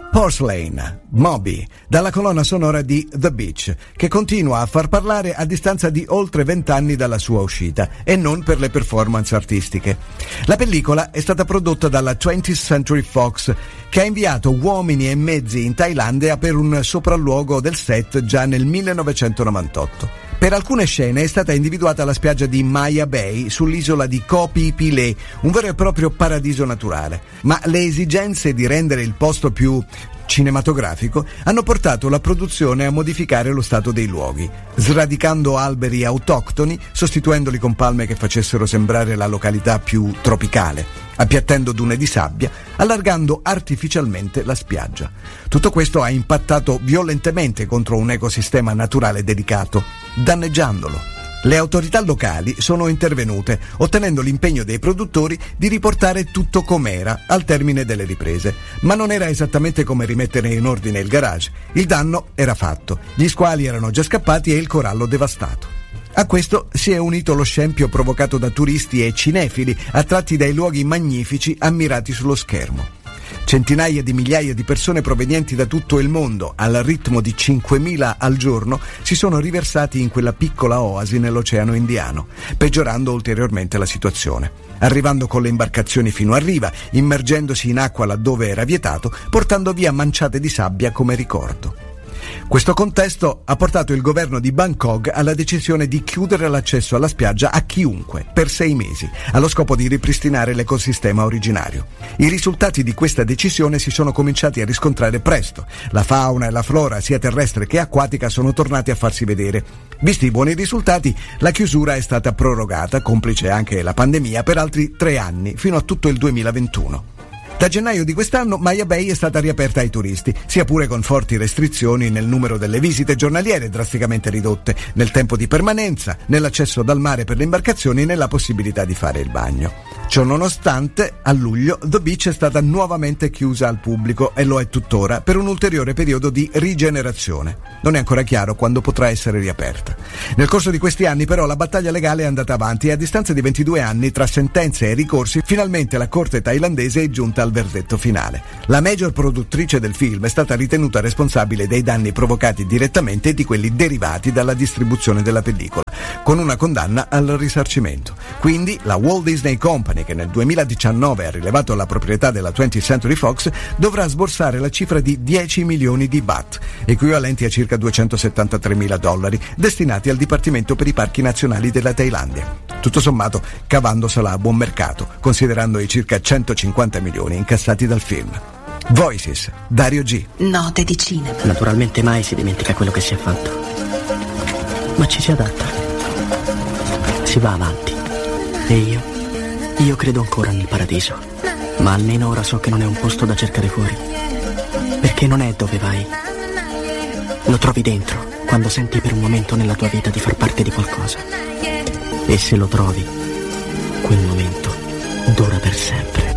Porcelain, Moby, dalla colonna sonora di The Beach, che continua a far parlare a distanza di oltre 20 anni dalla sua uscita, e non per le performance artistiche. La pellicola è stata prodotta dalla 20th Century Fox, che ha inviato uomini e mezzi in Thailandia per un sopralluogo del set già nel 1998. Per alcune scene è stata individuata la spiaggia di Maya Bay sull'isola di Koh Phi Phi, un vero e proprio paradiso naturale, ma le esigenze di rendere il posto più cinematografico hanno portato la produzione a modificare lo stato dei luoghi, sradicando alberi autoctoni, sostituendoli con palme che facessero sembrare la località più tropicale, appiattendo dune di sabbia, allargando artificialmente la spiaggia. Tutto questo ha impattato violentemente contro un ecosistema naturale delicato, danneggiandolo. Le autorità locali sono intervenute, ottenendo l'impegno dei produttori di riportare tutto com'era al termine delle riprese. Ma non era esattamente come rimettere in ordine il garage. Il danno era fatto, gli squali erano già scappati e il corallo devastato. A questo si è unito lo scempio provocato da turisti e cinefili attratti dai luoghi magnifici ammirati sullo schermo. Centinaia di migliaia di persone provenienti da tutto il mondo, al ritmo di 5.000 al giorno, si sono riversati in quella piccola oasi nell'Oceano Indiano, peggiorando ulteriormente la situazione. Arrivando con le imbarcazioni fino a riva, immergendosi in acqua laddove era vietato, portando via manciate di sabbia come ricordo. Questo contesto ha portato il governo di Bangkok alla decisione di chiudere l'accesso alla spiaggia a chiunque per 6 mesi, allo scopo di ripristinare l'ecosistema originario. I risultati di questa decisione si sono cominciati a riscontrare presto. La fauna e la flora, sia terrestre che acquatica, sono tornati a farsi vedere. Visti i buoni risultati, la chiusura è stata prorogata, complice anche la pandemia, per altri 3 anni, fino a tutto il 2021. Da gennaio di quest'anno Maya Bay è stata riaperta ai turisti, sia pure con forti restrizioni nel numero delle visite giornaliere drasticamente ridotte, nel tempo di permanenza, nell'accesso dal mare per le imbarcazioni e nella possibilità di fare il bagno. Ciò nonostante, a luglio The Beach è stata nuovamente chiusa al pubblico e lo è tuttora per un ulteriore periodo di rigenerazione. Non è ancora chiaro quando potrà essere riaperta. Nel corso di questi anni però la battaglia legale è andata avanti e a distanza di 22 anni tra sentenze e ricorsi finalmente la corte thailandese è giunta al verdetto finale. La major produttrice del film è stata ritenuta responsabile dei danni provocati direttamente e di quelli derivati dalla distribuzione della pellicola, con una condanna al risarcimento. Quindi la Walt Disney Company, che nel 2019 ha rilevato la proprietà della 20th Century Fox, dovrà sborsare la cifra di 10 milioni di baht, equivalenti a circa $273.000, destinati al Dipartimento per i Parchi Nazionali della Thailandia. Tutto sommato cavandosela a buon mercato, considerando i circa 150 milioni incassati dal film. Voices, Dario G. Note di cinema. Naturalmente mai si dimentica quello che si è fatto, ma ci si adatta, si va avanti. E io credo ancora nel paradiso, ma almeno ora so che non è un posto da cercare fuori, perché non è dove vai, lo trovi dentro, quando senti per un momento nella tua vita di far parte di qualcosa. E se lo trovi, quel momento dura per sempre.